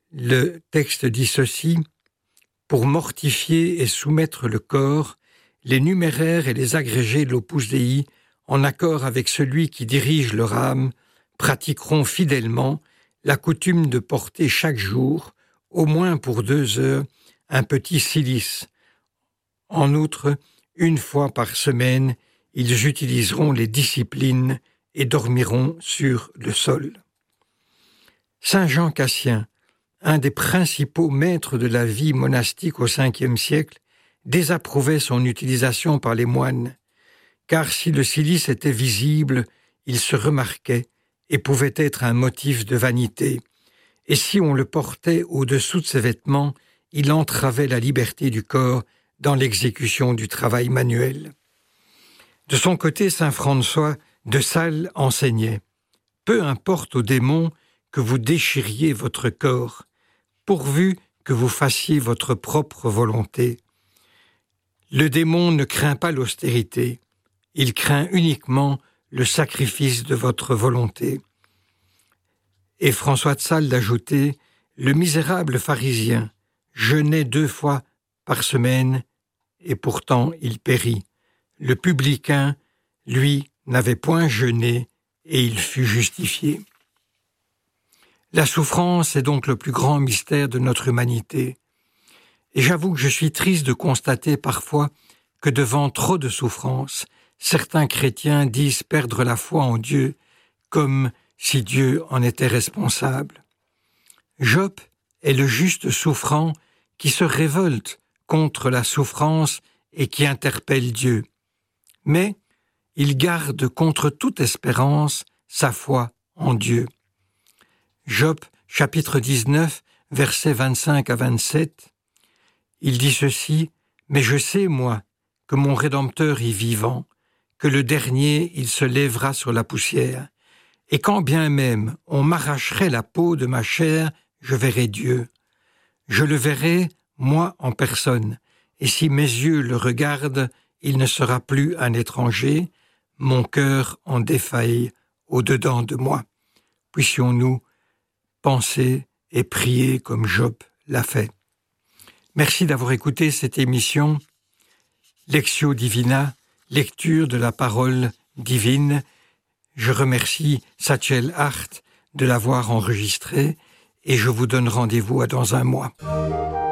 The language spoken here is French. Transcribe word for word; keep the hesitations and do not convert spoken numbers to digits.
Le texte dit ceci: « Pour mortifier et soumettre le corps, les numéraires et les agrégés de l'Opus Dei, en accord avec celui qui dirige leur âme, pratiqueront fidèlement la coutume de porter chaque jour, au moins pour deux heures, un petit cilice. En outre, une fois par semaine, ils utiliseront les disciplines et dormiront sur le sol. » Saint Jean Cassien, un des principaux maîtres de la vie monastique au cinquième siècle, désapprouvait son utilisation par les moines, car si le cilice était visible, il se remarquait et pouvait être un motif de vanité, et si on le portait au-dessous de ses vêtements, il entravait la liberté du corps dans l'exécution du travail manuel. De son côté, saint François de Sales enseignait: « Peu importe aux démons que vous déchiriez votre corps, pourvu que vous fassiez votre propre volonté. Le démon ne craint pas l'austérité, il craint uniquement le sacrifice de votre volonté. » Et François de Sales d'ajouter: « Le misérable pharisien jeûnait deux fois par semaine et pourtant il périt. Le publicain, lui, n'avait point jeûné et il fut justifié. » La souffrance est donc le plus grand mystère de notre humanité. Et j'avoue que je suis triste de constater parfois que devant trop de souffrance, certains chrétiens disent perdre la foi en Dieu, comme si Dieu en était responsable. Job est le juste souffrant qui se révolte contre la souffrance et qui interpelle Dieu. Mais il garde contre toute espérance sa foi en Dieu. Job, chapitre dix-neuf, versets vingt-cinq à vingt-sept, il dit ceci: « Mais je sais, moi, que mon Rédempteur est vivant, que le dernier, il se lèvera sur la poussière. Et quand bien même on m'arracherait la peau de ma chair, je verrai Dieu. Je le verrai, moi, en personne, et si mes yeux le regardent, il ne sera plus un étranger, mon cœur en défaille au-dedans de moi. » Puissions-nous penser et prier comme Job l'a fait. Merci d'avoir écouté cette émission Lectio Divina, lecture de la parole divine. Je remercie Satchel Hart de l'avoir enregistré et je vous donne rendez-vous à dans un mois.